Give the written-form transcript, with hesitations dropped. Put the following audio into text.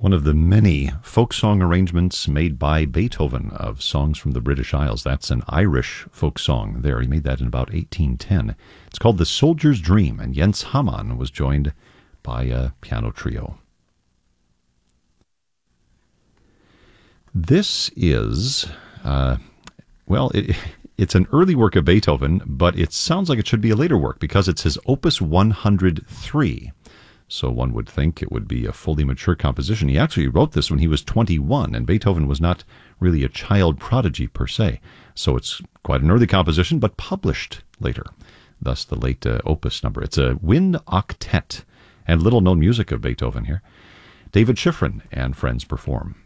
One of the many folk song arrangements made by Beethoven of songs from the British Isles. That's an Irish folk song there. He made that in about 1810. It's called The Soldier's Dream, and Jens Hamann was joined by a piano trio. This is, it's an early work of Beethoven, but it sounds like it should be a later work because it's his Opus 103. So one would think it would be a fully mature composition. He actually wrote this when he was 21, and Beethoven was not really a child prodigy per se. So it's quite an early composition, but published later. Thus the late opus number. It's a wind octet, and little-known music of Beethoven here. David Schifrin and friends perform.